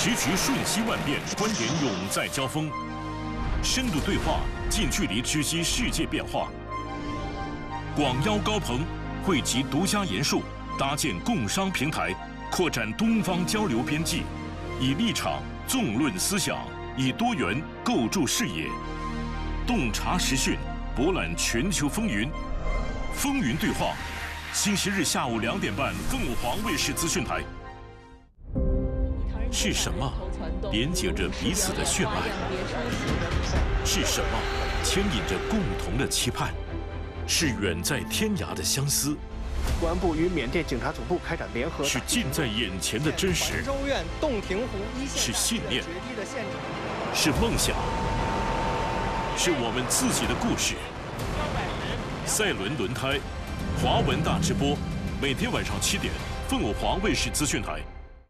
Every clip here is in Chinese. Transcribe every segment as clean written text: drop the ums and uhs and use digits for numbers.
时局瞬息万变，观点永在交锋，深度对话，近距离知悉世界变化。广邀高朋，汇集独家研述，搭建共商平台，扩展东方交流边际，以立场纵论思想，以多元构筑视野，洞察时讯，博览全球风云。风云对话，星期日下午2点半，凤凰卫视资讯台。是什么连接着彼此的血脉？是什么牵引着共同的期盼？是远在天涯的相思。 公安部与缅甸警察总部开展联合。 是近在眼前的真实。 州院洞庭湖一线是信念。是梦想。是我们自己的故事。赛伦轮胎，华文大直播，每天晚上7点，凤凰卫视资讯台。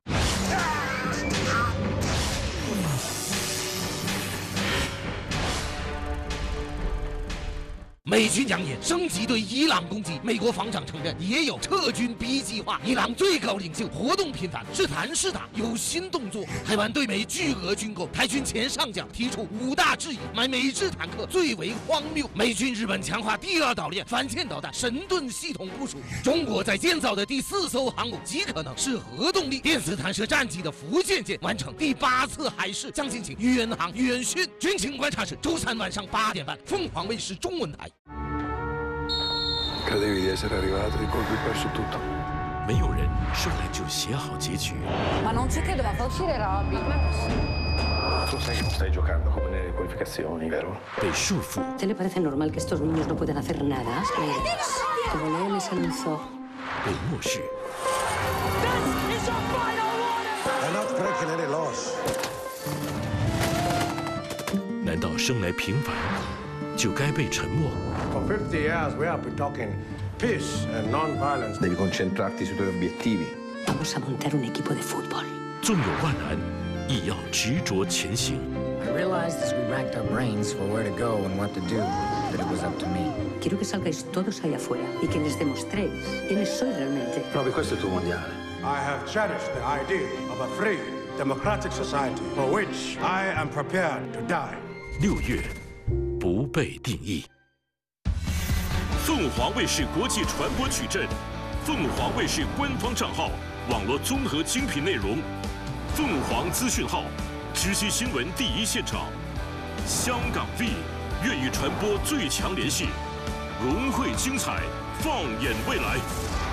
美军扬言升级对伊朗攻击，美国防长承认也有撤军 B 计划。伊朗最高领袖活动频繁，是谈是打，有新动作。台湾对美巨额军购，台军前上将提出5大质疑，买美制坦克最为荒谬。美军日本强化第2岛链反舰导弹神盾系统部署。中国在建造的第4艘航母极可能是核动力电磁弹射战机的福建舰，完成第8次海试。将进行远航远训。军情观察室周3晚上8点半，凤凰卫视中文台。 Credevi di essere arrivato e con cui perso tutto. 没有人生来就写好结局。 Ma non c'è che doveva far uscire Robby. Tu sai che non stai giocando come nelle qualificazioni, vero? 被束缚。 ¿Te le parece normal que estos niños no puedan hacer nada? Como Leo les anunció. 被漠视。难道生来平凡就该被沉默？ For 50 years we have been talking peace and non-violence. Devi concentrarti sui tuoi obiettivi. Vamos a montar un equipo de fútbol. 纵有万难，亦要执着前行。 I realized as we racked our brains for where to go and what to do, that it was up to me. Quiero que salgáis todos allá afuera y que les demostréis quiénes sois realmente. Provi, questo è il tuo mondiale. I have cherished the idea of a free, democratic society for which I am prepared to die. 6月，不被定义。凤凰卫视国际传播矩阵，凤凰卫视官方账号，网络综合精品内容，凤凰资讯号，知悉新闻第一现场。香港 V 粤语传播最强联系，融汇精彩，放眼未来。